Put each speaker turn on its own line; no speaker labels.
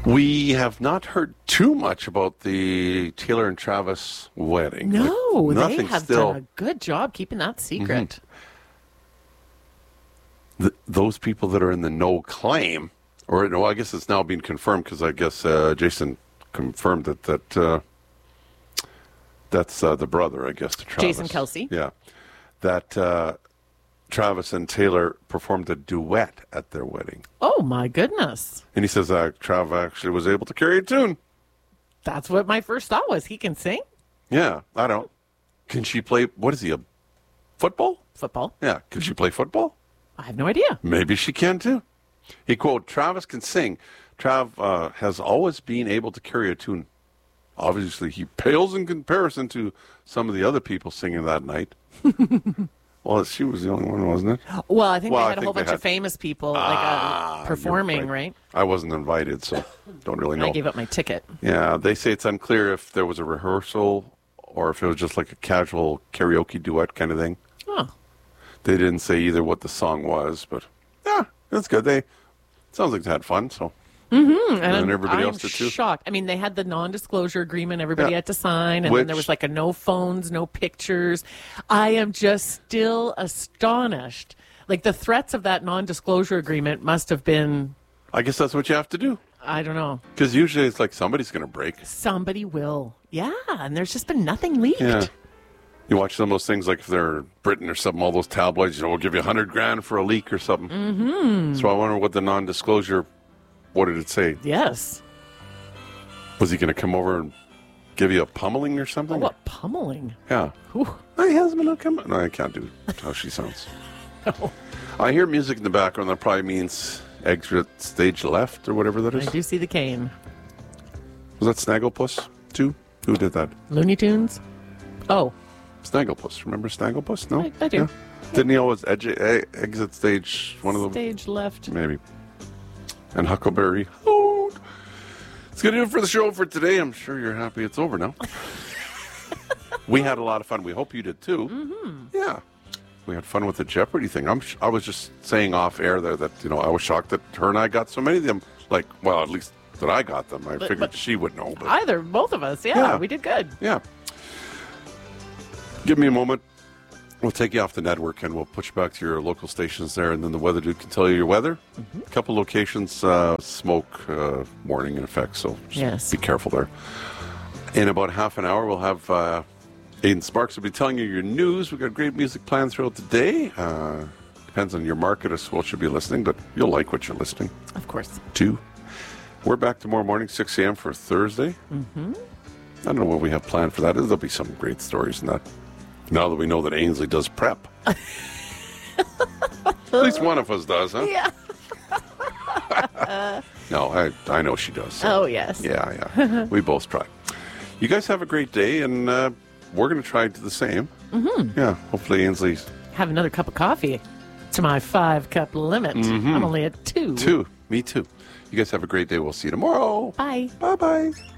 We have not heard too much about the Taylor and Travis wedding.
No, they
Nothing
have
still.
done a good job keeping that secret.
Those people that are in the no claim, or no, I guess it's now being confirmed because I guess Jason confirmed that's the brother, I guess, to Travis.
Jason Kelce.
Yeah. That Travis and Taylor performed a duet at their wedding.
Oh, my goodness.
And he says Trav actually was able to carry a tune.
That's what my first thought was. He can sing
Yeah, I don't. Can she play, what is he, a football?
football.
Yeah, can she play football?
I have no idea.
Maybe she can too. He quote, Travis can sing. Trav has always been able to carry a tune. Obviously, he pales in comparison to some of the other people singing that night. Well, she was the only one, wasn't it?
Well, I think
Well,
they
I
had a
think
whole
they
bunch
had-
of famous people
You're
performing, right?
I wasn't invited, so don't really know.
I gave up my ticket.
Yeah, they say it's unclear if there was a rehearsal or if it was just like a casual karaoke duet kind of thing.
Oh,
They didn't say either what the song was, but yeah, that's good. Sounds like they had fun, so. And everybody
I'm
else did too.
shocked. I mean, they had the non-disclosure agreement everybody
Yeah.
had to sign, and
Which-
then there was like a no phones, no pictures. I am just still astonished. Like the threats of that non-disclosure agreement must have been,
I guess that's what you have to do.
I don't know.
Because usually it's like somebody's going to break.
Somebody will. Yeah, and there's just been nothing leaked.
Yeah. You watch some of those things like if they're Britain or something, all those tabloids, we'll give you $100,000 for a leak or something. Mm-hmm. So I wonder what the non-disclosure, what did it say?
Yes.
Was he going to come over and give you a pummeling or something?
Oh, what pummeling.
Yeah.
Whew.
My husband will come. No, I can't do how she sounds.
No.
I hear music in the background. That probably means exit stage left or whatever that
I
is.
do see the cane.
Was that Snagglepuss too? Who did that?
Looney Tunes? Oh,
Snagglepuss. Remember Snagglepuss? No?
I do.
Didn't he always exit stage one of them?
stage left.
Maybe. And Huckleberry. Oh. It's going to do it for the show for today. I'm sure you're happy it's over now. We had a lot of fun. We hope you did too. Mm-hmm. Yeah. We had fun with the Jeopardy thing. I was just saying off air there that, I was shocked that her and I got so many of them. Like, well, at least that I got them. I figured she would know. But
Both of us. Yeah,
Yeah.
we did good.
yeah. Give me a moment. We'll take you off the network and we'll put you back to your local stations there, and then the weather dude can tell you your weather. Mm-hmm. A couple locations, smoke warning in effect, so just be careful there. In about half an hour, we'll have Aiden Sparks will be telling you your news. We've got great music planned throughout the day. Depends on your market as well should be listening, but you'll like what you're listening
Of course.
to. We're back tomorrow morning, 6 a.m. for Thursday. Mm-hmm. I don't know what we have planned for that. There'll be some great stories in that. Now that we know that Ainsley does prep. At least one of us does, huh?
Yeah.
No, I know she does.
Oh, yes.
Yeah. We both try. You guys have a great day, and we're going to try to do the same. Mm-hmm. Yeah, hopefully Ainsley's...
Have another cup of coffee to my 5-cup limit. I'm only at 2.
2. Me too. You guys have a great day. We'll see you tomorrow.
Bye.
Bye-bye.